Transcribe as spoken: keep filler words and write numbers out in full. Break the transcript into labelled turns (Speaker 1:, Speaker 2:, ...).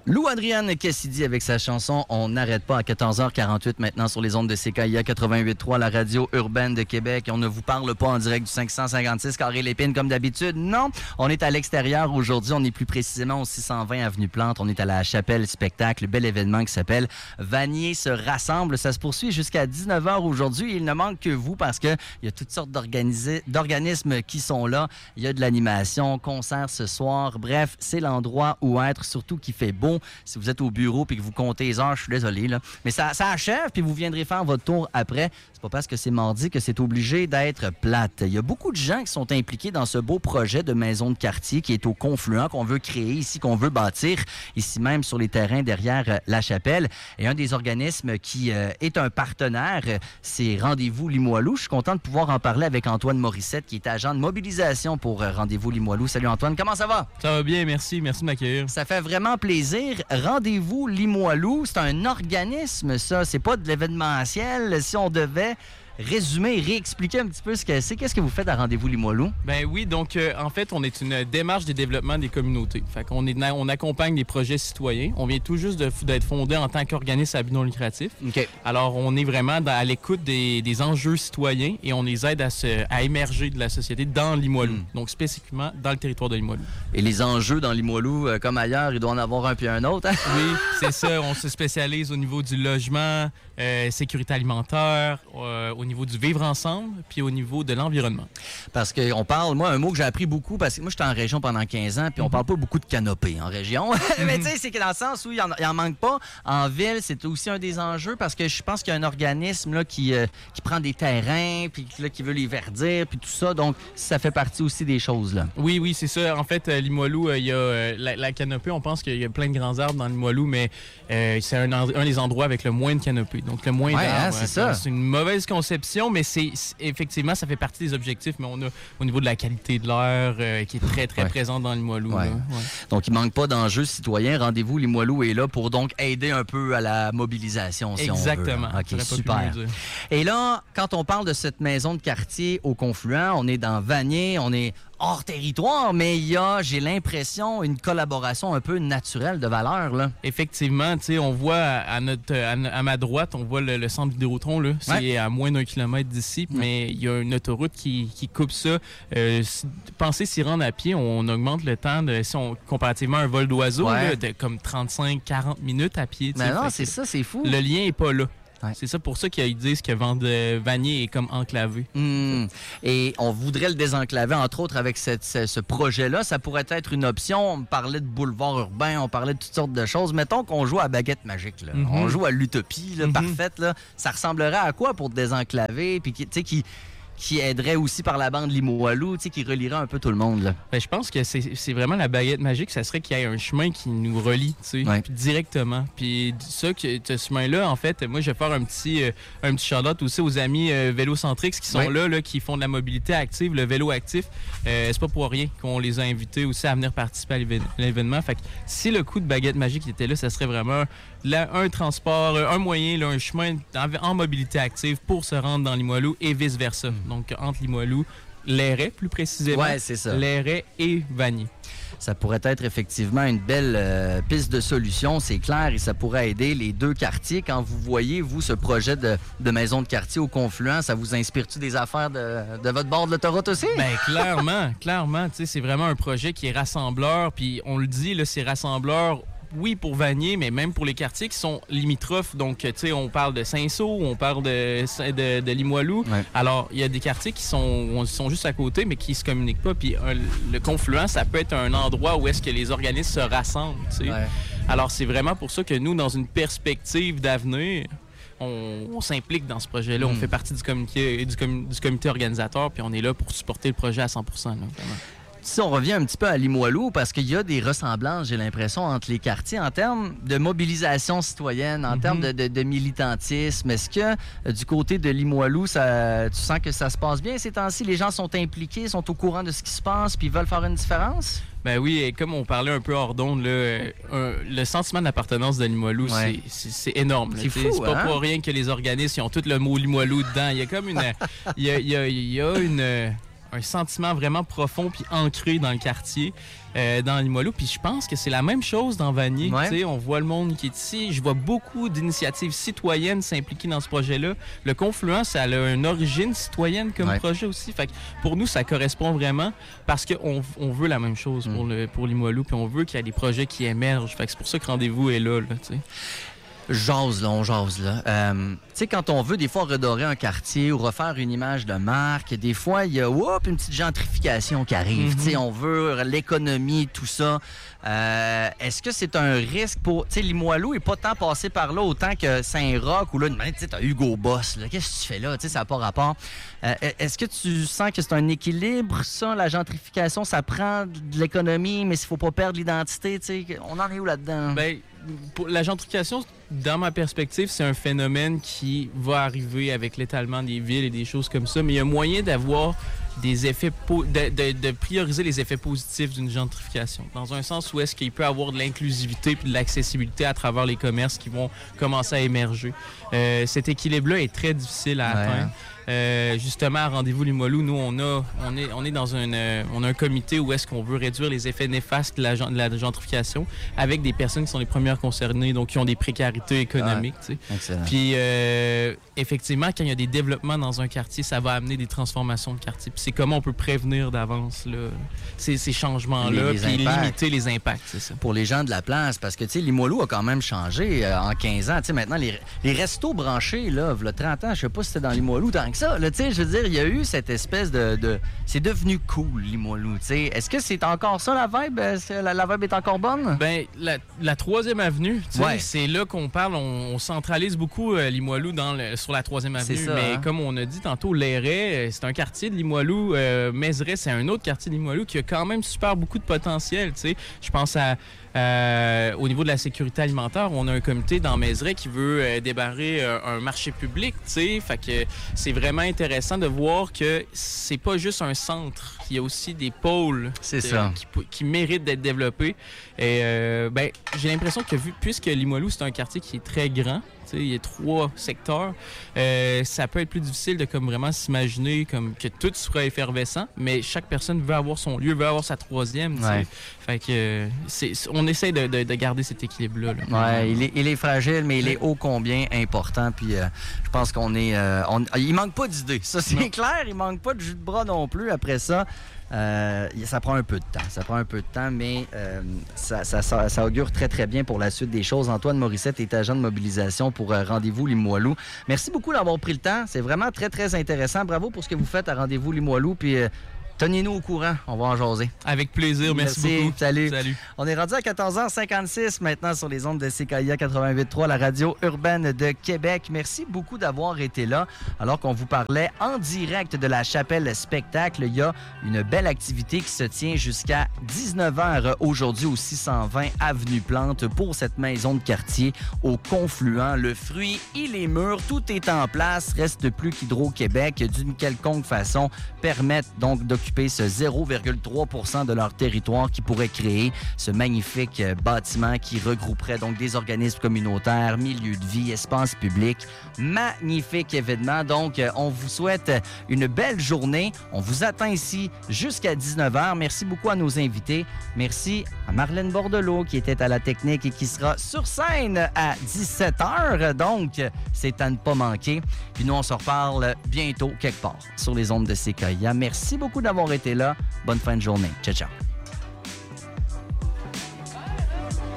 Speaker 1: Lou Adrienne Cassidy avec sa chanson « On n'arrête pas » à quatorze heures quarante-huit maintenant sur les ondes de C K I A quatre-vingt-huit virgule trois, la radio urbaine de Québec. On ne vous parle pas en direct du cinq cent cinquante-six Carré Lépine comme d'habitude. Non, on est à l'extérieur aujourd'hui. On est plus précisément au six cent vingt Avenue Plante. On est à la Chapelle Spectacle, bel événement qui s'appelle « Vanier se rassemble ». Ça se poursuit jusqu'à dix-neuf heures aujourd'hui. Il ne manque que vous parce qu'il y a toutes sortes d'organismes qui sont là. Il y a de l'animation, concert ce soir. Bref, c'est l'endroit où être, surtout qu'il fait beau. Si vous êtes au bureau et que vous comptez les heures, je suis désolé, là. Mais ça, ça achève, puis vous viendrez faire votre tour après. C'est pas parce que c'est mardi que c'est obligé d'être plate. Il y a beaucoup de gens qui sont impliqués dans ce beau projet de maison de quartier qui est au Confluent, qu'on veut créer ici, qu'on veut bâtir, ici même sur les terrains derrière la Chapelle. Et un des organismes qui euh, est un partenaire, c'est Rendez-vous Limoilou. Je suis content de pouvoir en parler avec Antoine Morissette, qui est agent de mobilisation pour euh, Rendez-vous Limoilou. Salut Antoine, comment ça va?
Speaker 2: Ça va bien, merci. Merci de m'accueillir.
Speaker 1: Ça fait vraiment plaisir. Rendez-vous Limoilou, c'est un organisme, ça. C'est pas de l'événementiel. Si on devait résumer, réexpliquer un petit peu ce que c'est, qu'est-ce que vous faites à Rendez-vous Limoilou?
Speaker 2: Ben oui, donc euh, en fait, on est une démarche de développement des communautés. Fait qu'on est, on accompagne des projets citoyens. On vient tout juste de, d'être fondé en tant qu'organisme à but non lucratif.
Speaker 1: OK.
Speaker 2: Alors, on est vraiment dans, à l'écoute des, des enjeux citoyens et on les aide à, se, à émerger de la société dans Limoilou. Mm. Donc, spécifiquement dans le territoire de Limoilou.
Speaker 1: Et les enjeux dans Limoilou, euh, comme ailleurs, il doit en avoir un puis un autre, hein?
Speaker 2: Oui, c'est ça. On se spécialise au niveau du logement, euh, sécurité alimentaire, euh, au niveau du vivre ensemble, puis au niveau de l'environnement.
Speaker 1: Parce qu'on parle, moi, un mot que j'ai appris beaucoup, parce que moi, j'étais en région pendant quinze ans, puis on parle pas beaucoup de canopée en région. Mais tu sais, c'est que dans le sens où il en, il en manque pas. En ville, c'est aussi un des enjeux, parce que je pense qu'il y a un organisme là, qui, euh, qui prend des terrains, puis là, qui veut les verdir, puis tout ça. Donc, ça fait partie aussi des choses, là.
Speaker 2: Oui, oui, c'est ça. En fait, euh, Limoilou, il euh, y a euh, la, la canopée, on pense qu'il y a plein de grands arbres dans Limoilou, mais euh, c'est un, un des endroits avec le moins de canopée. Donc, le moins
Speaker 1: ouais,
Speaker 2: d'arbres.
Speaker 1: Hein, c'est ça.
Speaker 2: C'est une mauvaise conception, mais c'est, c'est effectivement, ça fait partie des objectifs, mais on a au niveau de la qualité de l'air euh, qui est très, très ouais. présente dans Limoilou.
Speaker 1: Ouais. Ouais. Donc, il ne manque pas d'enjeux citoyens. Rendez-vous Limoilou est là pour donc aider un peu à la mobilisation, si
Speaker 2: Exactement.
Speaker 1: on veut. OK, super. Et là, quand on parle de cette maison de quartier au Confluent, on est dans Vanier, on est hors territoire, mais il y a, j'ai l'impression, une collaboration un peu naturelle de valeur, là.
Speaker 2: Effectivement, tu sais, on voit à, notre, à, à ma droite, on voit le, le centre Vidéotron, là. C'est ouais. à moins d'un kilomètre d'ici, ouais. mais il y a une autoroute qui, qui coupe ça. Euh, pensez s'y rendre à pied, on augmente le temps, de, si on, comparativement à un vol d'oiseau, ouais. là, de comme trente-cinq à quarante minutes à pied.
Speaker 1: Mais non, c'est ça, c'est fou.
Speaker 2: Le lien n'est pas là. Ouais. C'est ça pour ça qu'ils disent que Vanier est comme enclavé.
Speaker 1: Mmh. Et on voudrait le désenclaver, entre autres, avec cette, ce, ce projet-là. Ça pourrait être une option. On parlait de boulevard urbain, on parlait de toutes sortes de choses. Mettons qu'on joue à baguette magique. Là. Mm-hmm. On joue à l'utopie là, mm-hmm. parfaite. Là. Ça ressemblerait à quoi pour désenclaver? Puis, tu sais, qui... qui aiderait aussi par la bande Limoilou, tu sais, qui relierait un peu tout le monde, là.
Speaker 2: Ben, je pense que c'est, c'est vraiment la baguette magique, ça serait qu'il y ait un chemin qui nous relie, tu sais, ouais. puis directement. Puis ça, que, ce chemin-là, en fait, moi, je vais faire un petit, euh, un petit shout-out aussi aux amis euh, Vélocentrix qui sont ouais. là, là, qui font de la mobilité active, le vélo actif. Euh, c'est pas pour rien qu'on les a invités aussi à venir participer à l'événement. Fait que si le coup de baguette magique était là, ça serait vraiment là, un transport, un moyen, là, un chemin en, en mobilité active pour se rendre dans Limoilou et vice-versa. Donc, entre Limoilou, Lairet, plus précisément,
Speaker 1: ouais, c'est ça.
Speaker 2: Lairet et Vanier.
Speaker 1: Ça pourrait être effectivement une belle euh, piste de solution, c'est clair, et ça pourrait aider les deux quartiers. Quand vous voyez, vous, ce projet de, de maison de quartier au Confluent, ça vous inspire-tu des affaires de, de votre bord de l'autoroute aussi?
Speaker 2: Bien, clairement, clairement. Tu sais, c'est vraiment un projet qui est rassembleur, puis on le dit, là, c'est rassembleur. Oui, pour Vanier, mais même pour les quartiers qui sont limitrophes. Donc, tu sais, on parle de Saint-Saul, on parle de, de, de Limoilou. Ouais. Alors, il y a des quartiers qui sont, sont juste à côté, mais qui ne se communiquent pas. Puis, un, le Confluent, ça peut être un endroit où est-ce que les organismes se rassemblent, tu sais. Ouais. Alors, c'est vraiment pour ça que nous, dans une perspective d'avenir, on, on s'implique dans ce projet-là. Mmh. On fait partie du comité, du, com, du comité organisateur, puis on est là pour supporter le projet à cent pour cent, là, vraiment.
Speaker 1: Si on revient un petit peu à Limoilou, parce qu'il y a des ressemblances, j'ai l'impression, entre les quartiers en termes de mobilisation citoyenne, en mm-hmm. termes de, de, de militantisme. Est-ce que euh, du côté de Limoilou, ça, tu sens que ça se passe bien ces temps-ci? Les gens sont impliqués, sont au courant de ce qui se passe, puis veulent faire une différence?
Speaker 2: Ben oui, et comme on parlait un peu hors d'onde, là, un, le sentiment d'appartenance de Limoilou, ouais. c'est, c'est, c'est énorme.
Speaker 1: C'est fou,
Speaker 2: c'est pas
Speaker 1: hein?
Speaker 2: pour rien que les organismes ils ont tout le mot Limoilou dedans. Il y a comme une... Il y a, il y a, il y a une... un sentiment vraiment profond puis ancré dans le quartier, euh, dans Limoilou. Puis je pense que c'est la même chose dans Vanier.
Speaker 1: Ouais.
Speaker 2: Tu sais, on voit le monde qui est ici. Je vois beaucoup d'initiatives citoyennes s'impliquer dans ce projet-là. Le Confluent, ça a une origine citoyenne comme
Speaker 1: ouais.
Speaker 2: projet aussi. Fait que pour nous, ça correspond vraiment parce qu'on on veut la même chose mm. pour, le, pour Limoilou. Puis on veut qu'il y ait des projets qui émergent. Fait que c'est pour ça que Rendez-vous est là, là tu sais.
Speaker 1: Jase, là, on jase, là. Euh, tu sais, quand on veut, des fois, redorer un quartier ou refaire une image de marque, des fois, il y a whoop, une petite gentrification qui arrive. Mm-hmm. Tu sais, on veut l'économie, tout ça. Euh, est-ce que c'est un risque pour... Tu sais, Limoilou n'est pas tant passé par là autant que Saint-Roch ou là, tu sais, t'as Hugo Boss, là. Qu'est-ce que tu fais là? Tu sais, ça n'a pas rapport. Euh, est-ce que tu sens que c'est un équilibre, ça, la gentrification? Ça prend de l'économie, mais il ne faut pas perdre l'identité, tu sais. On en est où là-dedans?
Speaker 2: Ben, pour la gentrification, dans ma perspective, c'est un phénomène qui va arriver avec l'étalement des villes et des choses comme ça, mais il y a moyen d'avoir des effets po- de, de, de prioriser les effets positifs d'une gentrification, dans un sens où est-ce qu'il peut avoir de l'inclusivité et de l'accessibilité à travers les commerces qui vont commencer à émerger. Euh, cet équilibre-là est très difficile à ouais. atteindre. Euh, justement, à Rendez-vous Limoilou, nous, on a, on est, on est dans un, euh, on a un comité où est-ce qu'on veut réduire les effets néfastes de la, de la gentrification avec des personnes qui sont les premières concernées, donc qui ont des précarités économiques. Ouais. Puis, euh, effectivement, quand il y a des développements dans un quartier, ça va amener des transformations de quartier. Puis c'est comment on peut prévenir d'avance là, ces, ces changements-là, puis limiter les impacts, c'est ça.
Speaker 1: Pour les gens de la place, parce que, tu sais, Limoilou a quand même changé euh, en quinze ans. Tu sais, maintenant, les, les restos branchés, là, il y a trente ans, je sais pas si c'était dans Limoilou, tant que ça. Là, tu sais, je veux dire, il y a eu cette espèce de... de... C'est devenu cool, Limoilou, tu sais. Est-ce que c'est encore ça, la vibe? Est-ce que la, la vibe est encore bonne?
Speaker 2: Bien, la, la troisième avenue, tu sais,
Speaker 1: ouais.
Speaker 2: c'est là qu'on parle, on, on centralise beaucoup euh, Limoilou dans le, sur la troisième avenue.
Speaker 1: Ça,
Speaker 2: mais
Speaker 1: hein?
Speaker 2: comme on a dit tantôt, Lairet, c'est un quartier de Limoilou. Euh, Mézeray, c'est un autre quartier de Limoilou qui a quand même super beaucoup de potentiel, tu sais. Je pense à... Euh, au niveau de la sécurité alimentaire, on a un comité dans Mézeray qui veut euh, débarrer euh, un marché public, tu sais. Fait que c'est vraiment intéressant de voir que c'est pas juste un centre, il y a aussi des pôles
Speaker 1: c'est
Speaker 2: de,
Speaker 1: ça.
Speaker 2: Qui, qui méritent d'être développés. Et euh, ben, j'ai l'impression que vu, puisque Limoilou, c'est un quartier qui est très grand, il y a trois secteurs, euh, ça peut être plus difficile de comme vraiment s'imaginer comme que tout sera effervescent, mais chaque personne veut avoir son lieu, veut avoir sa troisième.
Speaker 1: Ouais.
Speaker 2: Fait que c'est, on essaie de, de, de garder cet équilibre-là. Là.
Speaker 1: Ouais, il est, il est fragile, mais il est ô combien important. Puis euh, je pense qu'on est... Euh, on, il manque pas d'idées. Ça, c'est non. clair. Il manque pas de jus de bras non plus après ça. Euh, ça prend un peu de temps. Ça prend un peu de temps, mais euh, ça, ça, ça, ça augure très, très bien pour la suite des choses. Antoine Morissette est agent de mobilisation pour euh, Rendez-vous Limoilou. Merci beaucoup d'avoir pris le temps. C'est vraiment très, très intéressant. Bravo pour ce que vous faites à Rendez-vous Limoilou. Puis euh, tenez-nous au courant. On va en jaser.
Speaker 2: Avec plaisir. Merci, Merci beaucoup.
Speaker 1: Salut.
Speaker 2: Salut.
Speaker 1: On est rendu à quatorze heures cinquante-six maintenant sur les ondes de C K I A quatre-vingt-huit trois, la radio urbaine de Québec. Merci beaucoup d'avoir été là. Alors qu'on vous parlait en direct de la Chapelle Spectacle, il y a une belle activité qui se tient jusqu'à dix-neuf heures aujourd'hui au six cent vingt avenue Plante pour cette maison de quartier au Confluent. Le fruit, il est mûr, tout est en place. Reste plus qu'Hydro-Québec, d'une quelconque façon, permettent donc d'occuper ce zéro virgule trois pour cent de leur territoire qui pourrait créer ce magnifique bâtiment qui regrouperait donc des organismes communautaires, milieux de vie, espaces publics. Magnifique événement. Donc, on vous souhaite une belle journée. On vous attend ici jusqu'à dix-neuf heures. Merci beaucoup à nos invités. Merci à Marlène Bordelot qui était à la technique et qui sera sur scène à dix-sept heures. Donc, c'est à ne pas manquer. Puis nous, on se reparle bientôt quelque part sur les ondes de C K I A. Merci beaucoup d'avoir été là. Bonne fin de journée. Ciao, ciao.